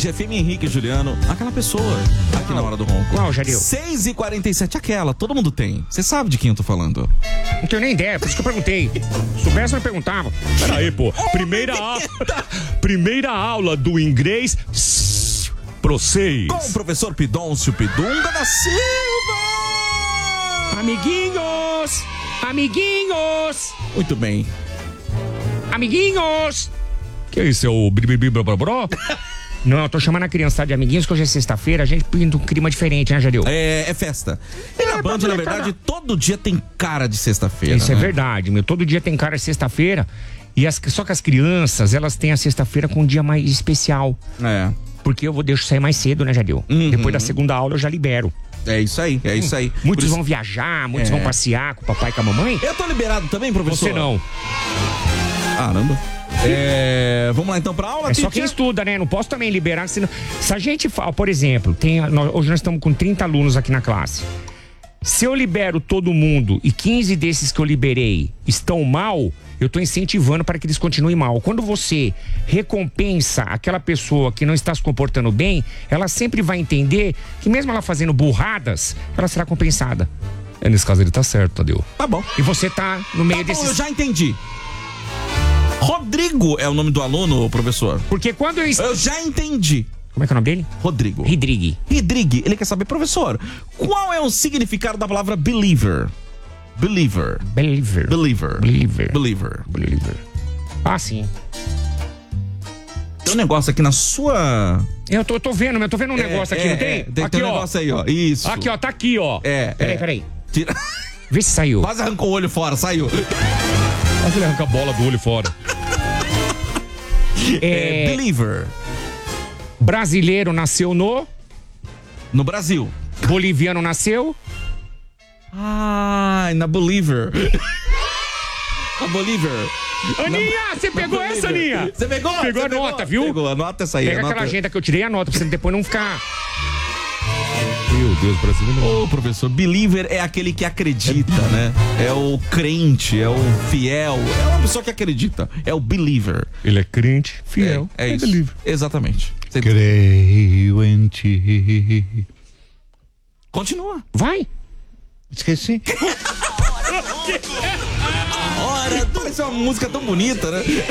FM Henrique e Juliano, aquela pessoa aqui na hora do ronco. Qual, Jadil? 6h47, aquela, todo mundo tem. Você sabe de quem eu tô falando? Não tenho nem ideia, por isso que eu perguntei. Se soubesse, eu não perguntava. Peraí, pô. Primeira aula do inglês pro 6. Com o professor Pidôncio Pidunga da Silva. Amiguinhos! Amiguinhos! Muito bem. Amiguinhos! Que isso, é o bribibibrobró? Não, eu tô chamando a criançada de amiguinhos, que hoje é sexta-feira, a gente pinta um clima diferente, né, Jadil? É festa. E na Band, na verdade, todo dia tem cara de sexta-feira. Isso é verdade, meu. Todo dia tem cara de sexta-feira. Só que as crianças, elas têm a sexta-feira com um dia mais especial. É. Porque eu deixo sair mais cedo, né, Jadil? Depois da segunda aula eu já libero. É isso aí, é isso aí. Muitos vão viajar, muitos vão passear com o papai e com a mamãe. Eu tô liberado também, professor? Você não. Caramba. Vamos lá então pra aula, É só quem estuda, né? Não posso também liberar. Senão... Se a gente fala, por exemplo, hoje nós estamos com 30 alunos aqui na classe. Se eu libero todo mundo e 15 desses que eu liberei estão mal, eu estou incentivando para que eles continuem mal. Quando você recompensa aquela pessoa que não está se comportando bem, ela sempre vai entender que mesmo ela fazendo burradas, ela será compensada. Nesse caso ele tá certo, Tadeu. Tá bom. E você tá no meio desses... Eu já entendi. Rodrigo é o nome do aluno, professor? Porque quando eu já entendi. Como é que é o nome dele? Rodrigo. Ridrigue. Ele quer saber, professor, qual é o significado da palavra believer? Believer. Ah, sim. Tem um negócio aqui na sua... Eu tô vendo um negócio aqui, não tem? Tem aqui, um negócio aí, ó. Isso. Aqui, ó, tá aqui, ó. Peraí. Tira... Vê se saiu. Quase arrancou o olho fora, saiu. Quase ele arranca a bola do olho fora. Believer. Brasileiro nasceu no Brasil. Boliviano nasceu? Na Believer. A Believer. Aninha, você pegou essa, Aninha? Você pegou? Pegou a nota, viu? Pegou, anota essa aí. Pega aquela agenda que eu tirei, anota pra você depois não ficar... Meu Deus, brasileiro. Ô, professor, believer é aquele que acredita, né? É o crente, é o fiel, é uma pessoa que acredita. É o believer. Ele é crente, fiel. É isso. Believer. Exatamente. Creio em ti. Continua. Vai. Esqueci. Hora. Isso é uma música tão bonita, né?